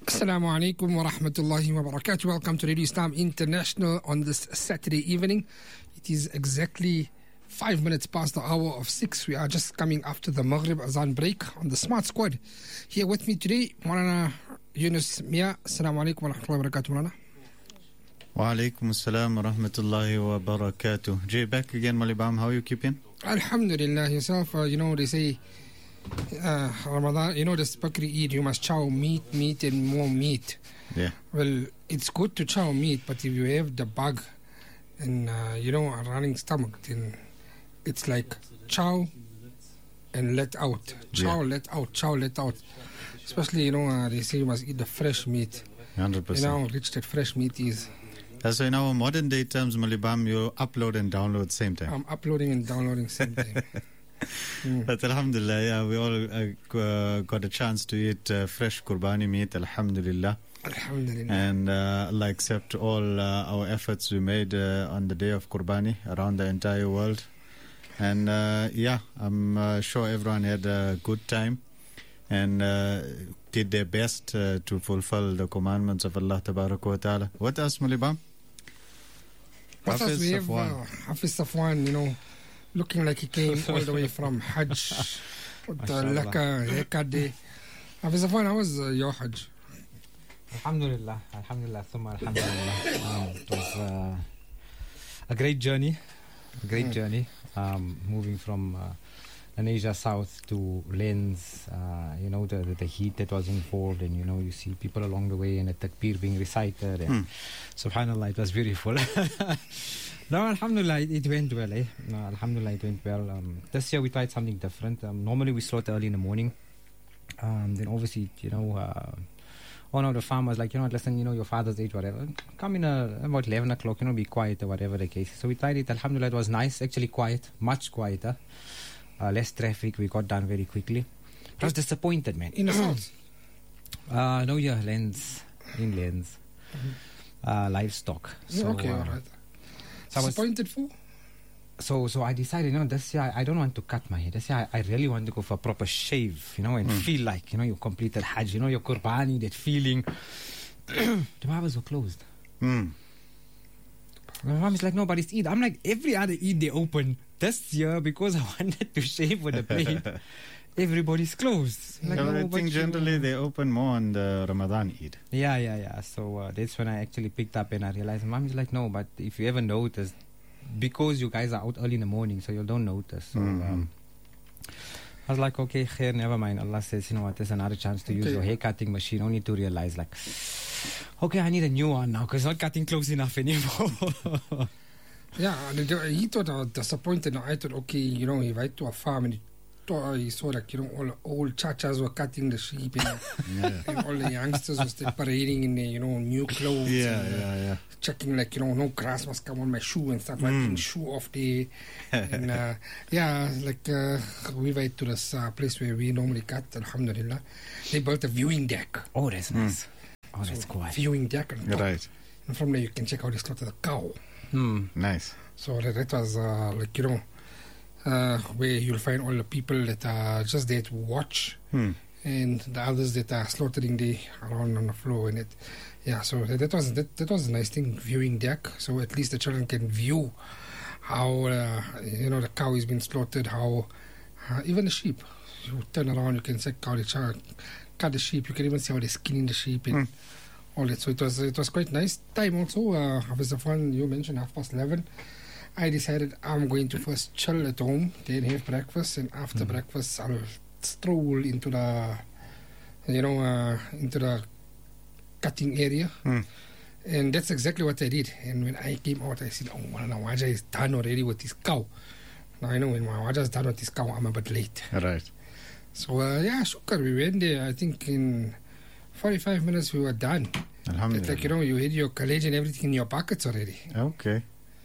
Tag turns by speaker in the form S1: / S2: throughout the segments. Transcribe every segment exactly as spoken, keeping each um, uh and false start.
S1: Assalamu alaikum wa rahmatullahi wa barakatuh. Welcome to Radio Islam International on this Saturday evening. It is exactly five minutes past the hour of six. We are just coming after the Maghrib Azan break on the Smart Squad. Here with me today, Maulana Yunus Mia. Assalamu alaikum wa rahmatullahi wa barakatuh, Maulana.
S2: Wa alaikum assalam wa rahmatullahi wa barakatuh. Jay, back again, Malibam. How are you keeping?
S1: Alhamdulillah. Yourself, uh, you know, they say uh, Ramadan, you know, this Bakri Eid, you must chow meat, meat, and more meat.
S2: Yeah.
S1: Well, it's good to chow meat, but if you have the bug and, uh, you know, a running stomach, then it's like chow and let out. Chow,
S2: Yeah.
S1: let out, chow, let out. Especially, you know, uh, they say you must eat the fresh meat.
S2: one hundred
S1: You
S2: percent.
S1: know how rich that fresh meat is.
S2: That's why in our modern day terms, Malibam, you upload and download at the same time.
S1: I'm uploading and downloading same time. Mm.
S2: But Alhamdulillah, yeah, we all uh, uh, got a chance to eat uh, fresh Qurbani meat, Alhamdulillah.
S1: Alhamdulillah.
S2: And uh, Allah accept all uh, our efforts we made uh, on the day of Qurbani around the entire world. And uh, yeah, I'm uh, sure everyone had a good time and uh, did their best uh, to fulfill the commandments of Allah Tabaraka wa Ta'ala. What else, Malibam?
S1: What else
S2: Hafiz
S1: we have?
S2: Safwan.
S1: Uh, Hafiz Safwan, you know, looking like he came all the way from Hajj. With the
S3: MashaAllah.
S1: laka, haircut day. Hafiz Safwan, how was uh, your Hajj?
S3: Alhamdulillah, Alhamdulillah, thumma Alhamdulillah. Um, it was uh, a great journey, a great
S1: Mm.
S3: journey. Um, moving from uh, Asia South to Lens, uh, you know, the, the the heat that was involved, and you know, you see people along the way, and a takbir being recited, and
S2: Hmm.
S3: subhanallah, it was beautiful. No, alhamdulillah, it, it went well, eh? No, alhamdulillah, it went well. Um, this year we tried something different. Um, normally we slaughter early in the morning. Um, then obviously, you know, uh, one of the farmers like, you know, listen, you know, your father's age, whatever, come in uh, about eleven o'clock, you know, be quiet or whatever the case. So we tried it. Alhamdulillah, it was nice, actually quiet, much quieter. Uh, less traffic. We got done very quickly. I was disappointed, man.
S1: In the south?
S3: Uh, no, yeah, Lens, in Lens. Uh, livestock. So,
S1: okay,
S3: uh,
S1: all right.
S3: so I was-
S1: Disappointed for?
S3: So, so I decided, you know, this year I, I don't want to cut my hair. This year I, I really want to go for a proper shave, you know, and feel like, you know, you completed Hajj, you know, your Qurbani, that feeling. The barbers were closed.
S2: Hmm.
S3: My mom is like, no, but it's Eid. I'm like, every other Eid they open. This year, because I wanted to shave with a blade, everybody's closed. Like,
S2: Yeah, but
S3: no,
S2: I
S3: but
S2: think
S3: you-
S2: generally they open more on the Ramadan Eid.
S3: Yeah, yeah, yeah. So uh, that's when I actually picked up and I realized, mom is like, no, but if you ever notice, because you guys are out early in the morning, so you don't notice. So
S2: Mhm.
S3: um, I was like, okay, khair, never mind. Allah says, you know what, there's another chance to use
S1: Okay.
S3: your hair cutting machine, only to realize, like, okay, I need a new one now because it's not cutting close enough anymore.
S1: Yeah, and the- he thought I was disappointed. I thought, okay, you know, he went to a farm and he, thought, he saw like, you know, all the old chachas were cutting the sheep and,
S2: Yeah.
S1: and all the youngsters were still parading in their, you know, new clothes.
S2: Yeah,
S1: and, uh,
S2: yeah, yeah.
S1: checking like, you know, no grass must come on my shoe and start
S2: Mm.
S1: wiping shoe off there. And uh, yeah, like uh, we went to this uh, place where we normally cut, alhamdulillah. They built a viewing deck.
S3: Oh, that's nice. Oh, that's
S1: So,
S3: quiet.
S1: Viewing deck. And,
S2: Right.
S1: and from there you can check how they slaughter the cow.
S3: Hmm.
S2: Nice.
S1: So that, that was uh, like, you know, uh, where you'll find all the people that are just there to watch
S2: Hmm.
S1: and the others that are slaughtering the around on the floor and it. Yeah, so that, that was that, that was a nice thing, viewing deck. So at least the children can view how uh, you know the cow is being slaughtered, how uh, even the sheep. You turn around, you can see how they ch- cut the sheep. You can even see how they're skinning the sheep and all that. So it was it was quite nice. Time also, uh, Hafiz Safwan, you mentioned half past eleven. I decided I'm going to first chill at home, then have breakfast, and after breakfast I'll stroll into the, you know, uh, into the cutting area.
S2: Hmm.
S1: And that's exactly what I did. And when I came out, I said, oh, well, now Waja is done already with this cow. Now I know when Waja is done with this cow, I'm a bit late.
S2: Right.
S1: So, uh, yeah, shukar, we went there. I think in forty-five minutes we were done. It's
S2: Alhamdulillah.
S1: like, you know, you had your college and everything in your pockets already.
S2: Okay.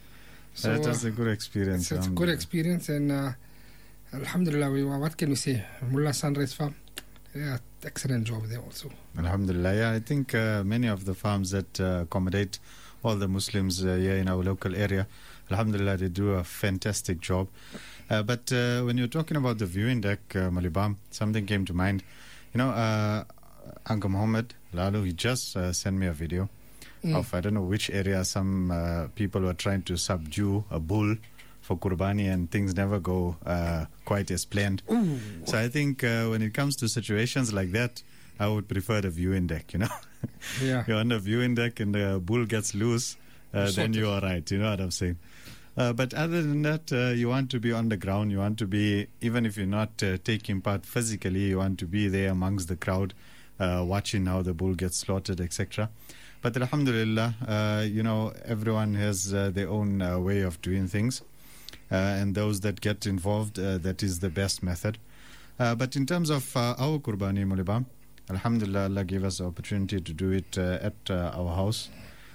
S1: So,
S2: that was
S1: uh,
S2: a good experience.
S1: It's, it's a good experience, and uh, Alhamdulillah, we, what can we say? Mullah Sunrise Farm, yeah, excellent job there also.
S2: Alhamdulillah. Yeah, I think uh, many of the farms that uh, accommodate all the Muslims uh, here in our local area, Alhamdulillah, they do a fantastic job. Uh, but uh, when you're talking about the viewing deck, uh, Malibam, something came to mind. You know, uh, Uncle Mohammed Lalo, he just uh, sent me a video mm. of, I don't know which area, some uh, people were trying to subdue a bull for Qurbani, and things never go uh, quite as planned.
S1: Ooh.
S2: So I think uh, when it comes to situations like that, I would prefer the viewing deck, you know.
S1: Yeah.
S2: You're on the viewing deck and the bull gets loose, uh, then you're all right, you know what I'm saying. Uh, but other than that, uh, you want to be on the ground. You want to be, even if you're not uh, taking part physically, you want to be there amongst the crowd, uh, watching how the bull gets slaughtered, et cetera. But alhamdulillah, uh, you know, everyone has uh, their own uh, way of doing things. Uh, and those that get involved, uh, that is the best method. Uh, but in terms of uh, our Qurbani, Mulibam, alhamdulillah, Allah gave us the opportunity to do it uh, at uh, our house.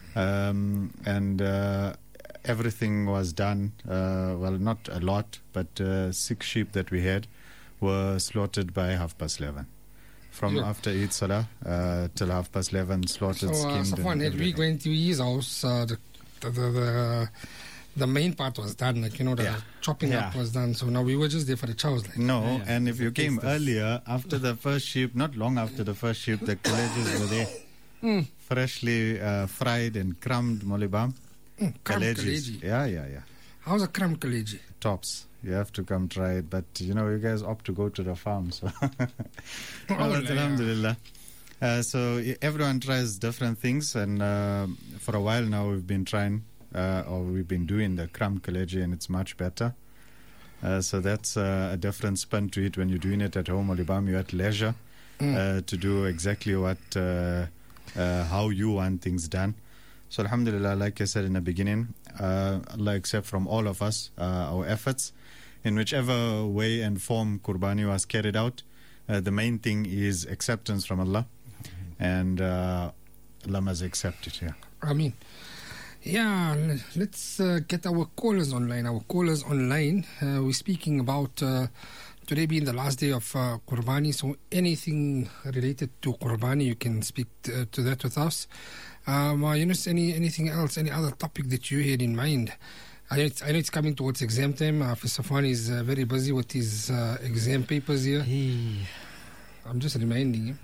S2: Um, and uh, everything was done, uh, well, not a lot, but uh, six sheep that we had were slaughtered by half past eleven. From
S1: Yeah.
S2: after Eid Salah uh, till half past eleven, slaughtered,
S1: So, uh,
S2: skinned.
S1: Safwan,
S2: and
S1: had we
S2: everything.
S1: went to his house, uh, the, the, the, the, the main part was done, like, you know, the
S2: Yeah.
S1: chopping up
S3: Yeah.
S1: was done. So now we were just there for the chows. Like.
S2: No,
S3: Yeah, yeah.
S2: and if you
S3: The
S2: came
S3: tasters.
S2: earlier, after the first sheep, not long after the first sheep, the colleges were there,
S1: Mm.
S2: freshly uh, fried and crumbed, Molibam.
S1: Mm, crumb
S2: Colleges.
S1: kaleji.
S2: Yeah, yeah, yeah.
S1: How's a crumb kaleji?
S2: Tops. You have to come try it. But, you know, you guys opt to go to the farm, so.
S1: Oh,
S2: But
S1: yeah.
S2: alhamdulillah. Uh, so e- everyone tries different things, and uh, for a while now we've been trying, uh, or we've been doing the crumb kaleji, and it's much better. Uh, so that's uh, a different spin to it when you're doing it at home, Olibam. You're at leisure
S1: Mm.
S2: uh, to do exactly what, uh, uh, how you want things done. So alhamdulillah, like I said in the beginning, uh, Allah accept from all of us uh, our efforts in whichever way and form Qurbani was carried out. Uh, the main thing is acceptance from Allah, and uh, Allah must accept it. Yeah.
S1: I mean, yeah, l- let's uh, get our callers online. Our callers online, uh, we're speaking about uh, today being the last day of uh, Qurbani, so anything related to Qurbani, you can speak t- uh, to that with us. Um, uh, Yunus, any, anything else, any other topic that you had in mind? I know it's, I know it's coming towards exam time. Uh, Safwan is uh, very busy with his uh, exam papers here.
S3: Hey.
S1: I'm just reminding him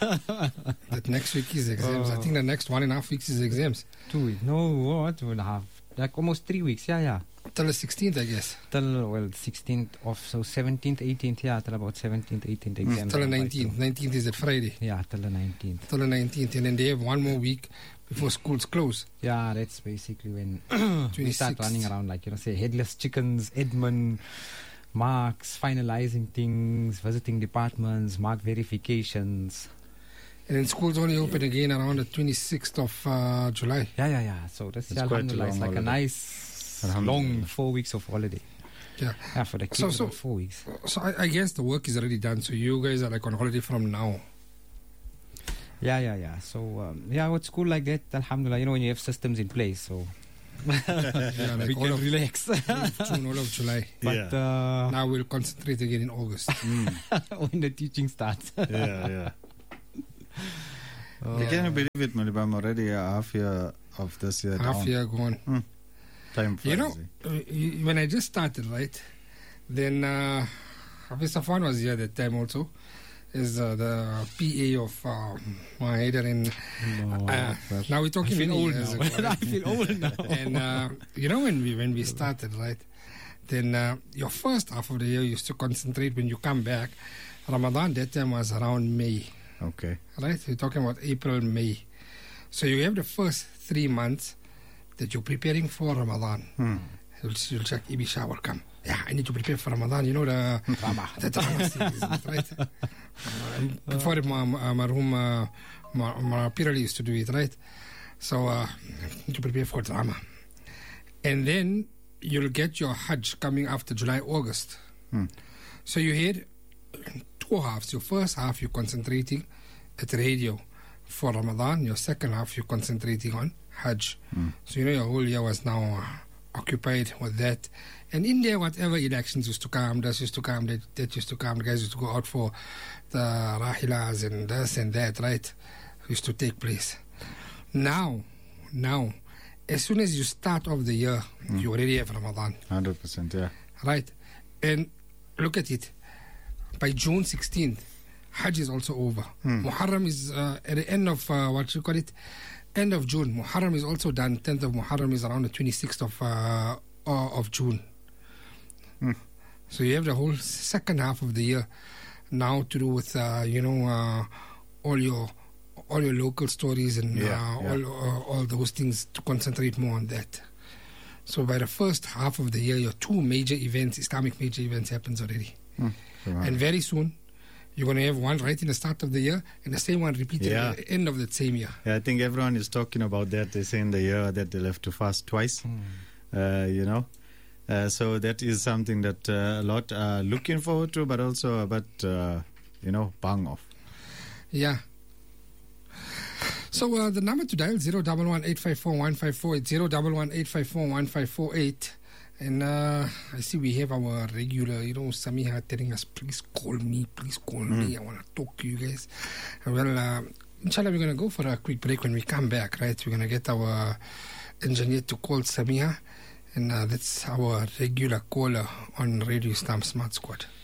S1: that next week is exams. I
S3: Oh.
S1: think the next one and a half weeks is exams.
S3: Two weeks. No, what? Two and a half. Like almost three weeks. Yeah, yeah.
S1: Till the sixteenth, I guess.
S3: Till, well, sixteenth of, so seventeenth, eighteenth, yeah, till about seventeenth, eighteenth exams.
S1: Till the
S3: are like
S1: nineteenth.
S3: two.
S1: nineteenth is that Friday.
S3: Yeah, till the nineteenth.
S1: Till the nineteenth. And then they have one more week before schools close.
S3: Yeah, that's basically when we start
S1: twenty-sixth.
S3: running around, like, you know, say, headless chickens, Edmund, marks, finalizing things, visiting departments, mark verifications.
S1: And then schools only open again around the twenty-sixth of uh, July.
S3: Yeah, yeah, yeah. So that's,
S2: It's
S3: yeah,
S2: quite a
S3: alhamdulillah, it's
S2: long
S3: like a
S2: holiday.
S3: nice,
S2: Alhamdulillah.
S3: long four weeks of holiday.
S1: Yeah.
S3: Yeah, for the kids,
S1: So- so-
S3: about four weeks.
S1: So I, I guess the work is already done. So you guys are like on holiday from now.
S3: Yeah, yeah, yeah. So, um, yeah, with school like that, alhamdulillah, you know, when you have systems in place, so
S1: Yeah, like
S3: we
S1: all
S3: can
S1: of
S3: relax.
S1: June, all of July.
S3: But
S2: yeah.
S3: uh,
S1: Now we'll concentrate again in August.
S2: Mm.
S3: when the teaching starts.
S2: yeah, yeah.
S3: Uh,
S2: You can't believe it, Malibam, already a half year of this year
S1: Half
S2: down.
S1: year gone.
S2: Time flies.
S1: You know,
S2: eh?
S1: uh, you- when I just started, right, then uh, Hafiz Safwan was here that time also. Is uh, the P A of uh, Mahaider, and
S3: no,
S1: uh,
S3: but
S1: now we're
S3: I
S1: talking
S3: feel
S1: many
S3: old
S1: years
S3: now.
S1: ago,
S3: I
S1: right?
S3: feel old now.
S1: And uh, you know when we when we started, right? Then uh, your first half of the year you used to concentrate when you come back. Ramadan that time was around May,
S2: Okay.
S1: right? We're talking about April, May. So you have the first three months that you're preparing for Ramadan.
S2: Hmm.
S1: You'll, you'll check Ibisha will come. Yeah, I need to prepare for Ramadan. You know the
S3: Drama.
S1: the drama series, right? Um, before my uh, marhum uh, my, my Pirali used to do it, right? So uh, to prepare for drama, and then you'll get your Hajj coming after July, August.
S2: Hmm.
S1: So you had two halves. Your first half you're concentrating at radio for Ramadan. Your second half you're concentrating on Hajj.
S2: Hmm.
S1: So you know your whole year was now uh, occupied with that. And in there, whatever elections used to come, this used to come, that, that used to come, the guys used to go out for the rahilas and this and that, right? Used to take place. Now, now, as soon as you start off the year,
S2: Mm.
S1: you already have Ramadan,
S2: one hundred percent, yeah.
S1: right? And look at it. By June sixteenth, Hajj is also over.
S2: Hmm.
S1: Muharram is uh, at the end of, uh, what you call it, end of June. Muharram is also done. tenth of Muharram is around the twenty-sixth of, uh, uh, of June.
S2: Hmm.
S1: So you have the whole second half of the year now to do with, uh, you know, uh, all your all your local stories and
S2: Yeah,
S1: uh,
S2: yeah.
S1: all uh, all those things, to concentrate more on that. So by the first half of the year, your two major events, Islamic major events, happens already.
S2: Hmm.
S1: And very soon, you're going to have one right in the start of the year and the same one repeated
S2: Yeah.
S1: at the end of that same year.
S2: Yeah, I think everyone is talking about that. They say in the year that they'll have to fast twice, uh, you know. Uh, so that is something that uh, a lot are looking forward to, but also a bit, uh, you know, bang off.
S1: Yeah. So uh, the number to dial zero one one eight five four one five four eight zero one one eight five four one five four eight. And uh, I see we have our regular, you know, Samiha telling us, please call me, please call me. I want to talk to you guys. Well, uh, inshallah, we're going to go for a quick break. When we come back, right, we're going to get our engineer to call Samiha. And uh, that's our regular caller on Radio Islam Smart Squad.